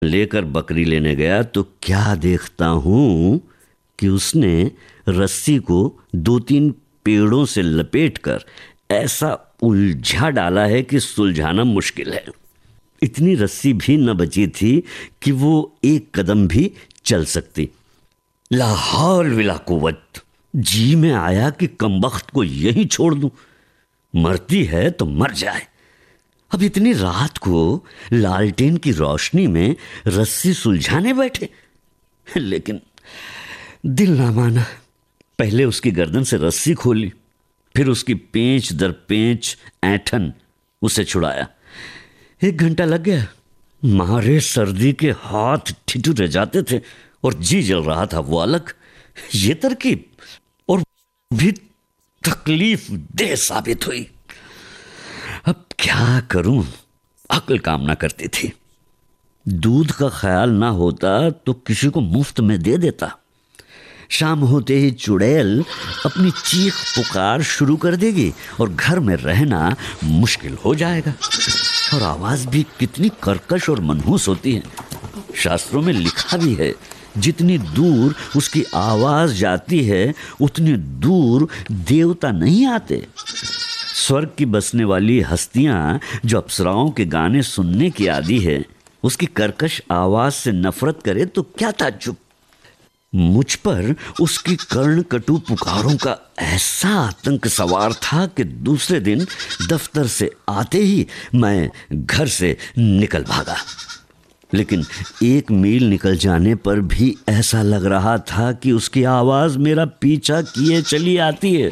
लेकर बकरी लेने गया तो क्या देखता हूं कि उसने रस्सी को 2-3 पेड़ों से लपेटकर ऐसा उलझा डाला है कि सुलझाना मुश्किल है। इतनी रस्सी भी न बची थी कि वो एक कदम भी चल सकती। ला हौल वला कुव्वत। जी में आया कि कमबख्त को यहीं छोड़ दूं, मरती है तो मर जाए। अब इतनी रात को लालटेन की रोशनी में रस्सी सुलझाने बैठे, लेकिन दिल ना माना। पहले उसकी गर्दन से रस्सी खोली, फिर उसकी पेंच दर पेंच ऐंठन उसे छुड़ाया। 1 घंटा लग गया। मारे सर्दी के हाथ ठिठुरे जाते थे और जी जल रहा था वो अलग। ये तरकीब और भी तकलीफ देह साबित हुई। अब क्या करूं, अक्ल काम ना करती थी। दूध का ख्याल ना होता तो किसी को मुफ्त में दे देता। शाम होते ही चुड़ैल अपनी चीख पुकार शुरू कर देगी और घर में रहना मुश्किल हो जाएगा। और आवाज भी कितनी कर्कश और मनहूस होती है। शास्त्रों में लिखा भी है, जितनी दूर उसकी आवाज जाती है उतनी दूर देवता नहीं आते। स्वर्ग की बसने वाली हस्तियां जो अप्सराओं के गाने सुनने की आदी है, उसकी कर्कश आवाज से नफरत करे तो क्या ताज्जुब। मुझ पर उसकी कर्ण कटु पुकारों का ऐसा आतंक सवार था कि दूसरे दिन दफ्तर से आते ही मैं घर से निकल भागा। लेकिन 1 मील निकल जाने पर भी ऐसा लग रहा था कि उसकी आवाज मेरा पीछा किए चली आती है।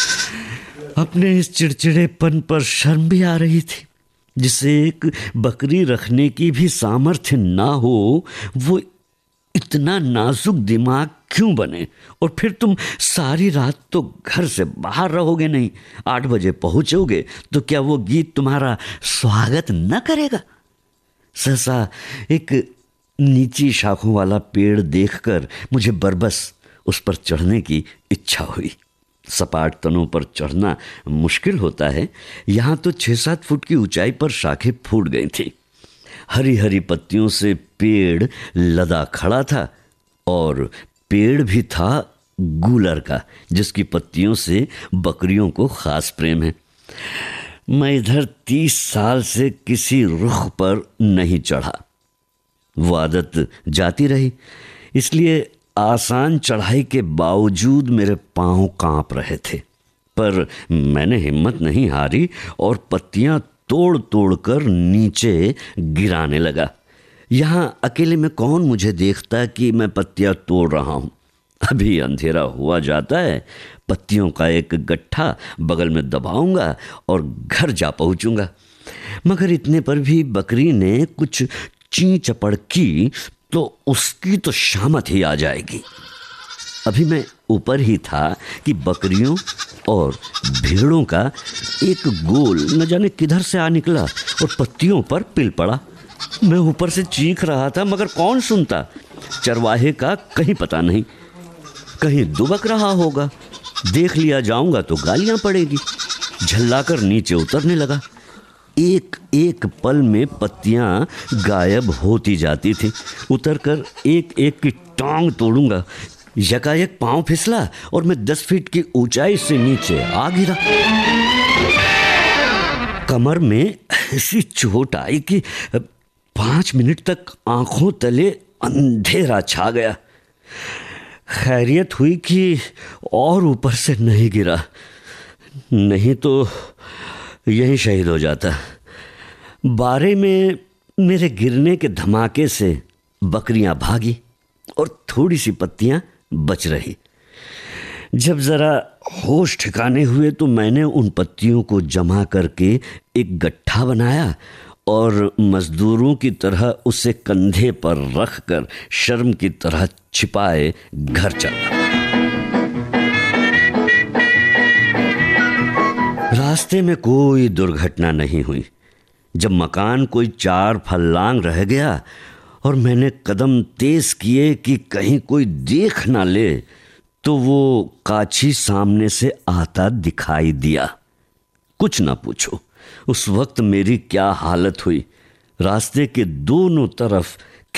अपने इस चिड़चिड़ेपन पर शर्म भी आ रही थी। जिसे एक बकरी रखने की भी सामर्थ्य ना हो, वो इतना नाजुक दिमाग क्यों बने। और फिर तुम सारी रात तो घर से बाहर रहोगे नहीं, 8 बजे पहुंचोगे तो क्या वो गीत तुम्हारा स्वागत न करेगा। सहसा एक नीची शाखों वाला पेड़ देखकर मुझे बरबस उस पर चढ़ने की इच्छा हुई। सपाट तनों पर चढ़ना मुश्किल होता है। यहाँ तो 6-7 फुट की ऊंचाई पर शाखें फूट गई थी। हरी हरी पत्तियों से पेड़ लदा खड़ा था और पेड़ भी था गूलर का, जिसकी पत्तियों से बकरियों को खास प्रेम है। मैं इधर 30 साल से किसी रुख पर नहीं चढ़ा। वो आदत जाती रही, इसलिए आसान चढ़ाई के बावजूद मेरे पांव कांप रहे थे। पर मैंने हिम्मत नहीं हारी और पत्तियां तोड़ तोड़ कर नीचे गिराने लगा। यहाँ अकेले में कौन मुझे देखता कि मैं पत्तियां तोड़ रहा हूँ। अभी अंधेरा हुआ जाता है, पत्तियों का एक गट्ठा बगल में दबाऊंगा और घर जा पहुंचूंगा। मगर इतने पर भी बकरी ने कुछ ची चपड़ की तो उसकी तो शामत ही आ जाएगी। अभी मैं ऊपर ही था कि बकरियों और भेड़ों का एक गोल न जाने किधर से आ निकला और पत्तियों पर पिल पड़ा। मैं ऊपर से चीख रहा था मगर कौन सुनता। चरवाहे का कहीं पता नहीं, कहीं दुबक रहा होगा। देख लिया जाऊंगा तो गालियां पड़ेगी। झल्लाकर नीचे उतरने लगा। एक एक पल में पत्तियां गायब होती जाती थी। उतरकर एक एक की टांग तोड़ूंगा। यकायक पांव फिसला और मैं 10 फीट की ऊंचाई से नीचे आ गिरा। कमर में ऐसी चोट आई कि 5 मिनट तक आंखों तले अंधेरा छा गया। खैरियत हुई कि और ऊपर से नहीं गिरा, नहीं तो यहीं शहीद हो जाता। बारे में मेरे गिरने के धमाके से बकरियां भागी और थोड़ी सी पत्तियां बच रही। जब जरा होश ठिकाने हुए तो मैंने उन पत्तियों को जमा करके एक गट्ठा बनाया और मजदूरों की तरह उसे कंधे पर रखकर शर्म की तरह छिपाए घर चला। रास्ते में कोई दुर्घटना नहीं हुई। जब मकान कोई 4 फर्लांग रह गया और मैंने कदम तेज किए कि कहीं कोई देख ना ले, तो वो काछी सामने से आता दिखाई दिया। कुछ ना पूछो उस वक्त मेरी क्या हालत हुई। रास्ते के दोनों तरफ